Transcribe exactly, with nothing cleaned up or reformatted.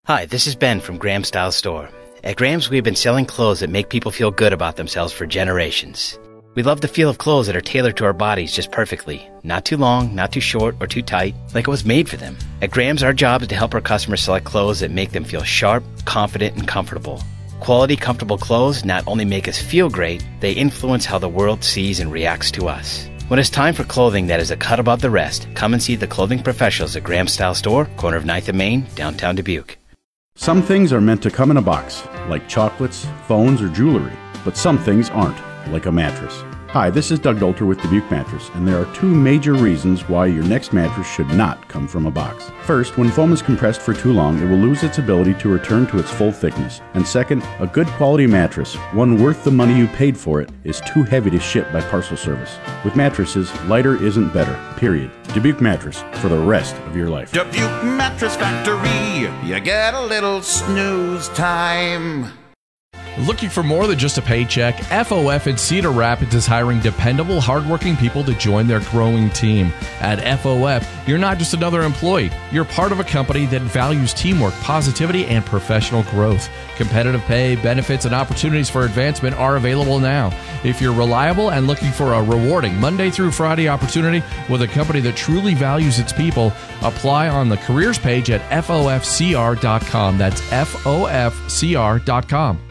Hi, this is Ben from Graham Style Store. At Graham's, we've been selling clothes that make people feel good about themselves for generations. We love the feel of clothes that are tailored to our bodies just perfectly. Not too long, not too short, or too tight, like it was made for them. At Graham's, our job is to help our customers select clothes that make them feel sharp, confident, and comfortable. Quality, comfortable clothes not only make us feel great, they influence how the world sees and reacts to us. When it's time for clothing that is a cut above the rest, come and see the clothing professionals at Graham Style Store, corner of ninth and Main, downtown Dubuque. Some things are meant to come in a box, like chocolates, phones, or jewelry, but some things aren't, like a mattress. Hi, this is Doug Dolter with Dubuque Mattress, and there are two major reasons why your next mattress should not come from a box. First, when foam is compressed for too long, it will lose its ability to return to its full thickness. And second, a good quality mattress, one worth the money you paid for it, is too heavy to ship by parcel service. With mattresses, lighter isn't better, period. Dubuque Mattress, for the rest of your life. Dubuque Mattress Factory, you get a little snooze time. Looking for more than just a paycheck? F O F in Cedar Rapids is hiring dependable, hardworking people to join their growing team. At F O F, you're not just another employee. You're part of a company that values teamwork, positivity, and professional growth. Competitive pay, benefits, and opportunities for advancement are available now. If you're reliable and looking for a rewarding Monday through Friday opportunity with a company that truly values its people, apply on the careers page at F O F C R dot com. That's F O F C R dot com.